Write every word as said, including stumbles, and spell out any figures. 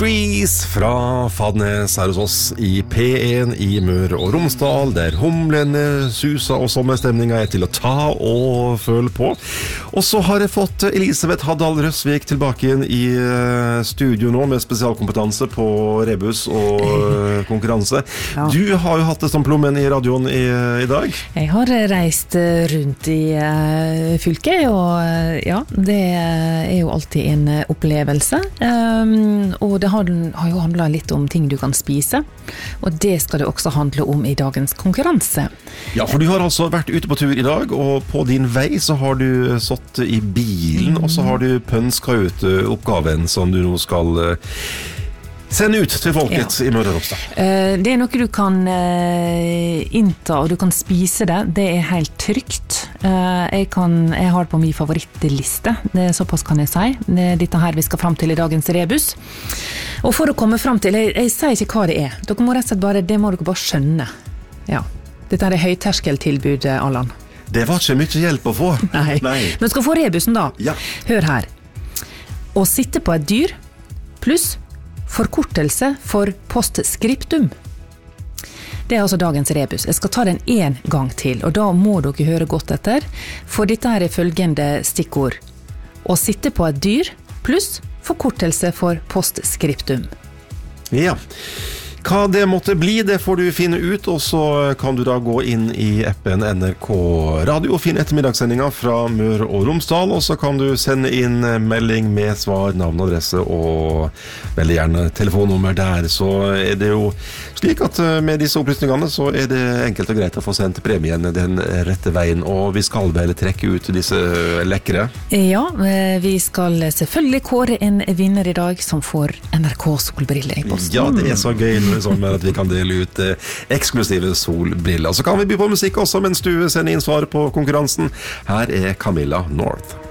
Breeze fra Fadnes her hos oss i P en i Møre og Romsdal, der humlene suser og sommerstemningen er til å ta og føle på. Og så har jeg fått Elisabeth Haddal Røsvik tilbake igjen i studio nå med spesialkompetanse på rebus og konkurranse. Ja. Du har jo hatt det som plommen i radioen i, i dag. Jeg har reist rundt i uh, fylket, og ja, det er jo alltid en opplevelse. Um, og det har, har jo handlet litt om ting du kan spise, og det skal det også handle om i dagens konkurranse. Ja, for du har altså vært ute på tur i dag, og på din vei så har du satt i bilen, mm. og så har du pønsket ut oppgaven som du nå skal uh, sende ut til folket ja. I Møre og Romsdal. Uh, det er noe du kan uh, innta, og du kan spise det. Det er helt trygt. Uh, jeg, kan, jeg har det på min favorittliste, det er såpass kan jeg si. Det er dette her vi skal frem til i dagens rebus. Og for å komme frem til, jeg, jeg sier ikke hva det er. Dere må rett og slett bare, det må dere bare skjønne. Ja. Dette er høyterskeltilbud, Allan. Det var ikke mye hjelp å få. Nei. Nei. Men skal få rebusen da. Ja. Hør her. Å sitte på et dyr, pluss forkortelse for postskriptum. Det er altså dagens rebus. Jeg skal ta den en gang til, og da må dere høre godt etter, for dette her er følgende stikkord. Å sitte på et dyr, pluss forkortelse for postskriptum. Ja. Hva det måtte bli, det får du finne ut, og så kan du da gå inn i appen N R K Radio og finne ettermiddagssendingen fra Møre og Romsdal, og så kan du sende inn melding med svar, navn, adresse og veldig gjerne telefonnummer der. Så er det jo slik at med disse opplysningene så er det enkelt og greit å få sendt premien den rette veien, og vi skal vel trekke ut disse lekkere. Ja, vi skal selvfølgelig kåre en vinner i dag som får N R K-solbriller i posten. Ja, det er så gøy sånn at vi kan dele ut eh, eksklusive solbriller. Så kan vi by på musikk også mens du sender inn svar på konkurransen. Her er Camilla North.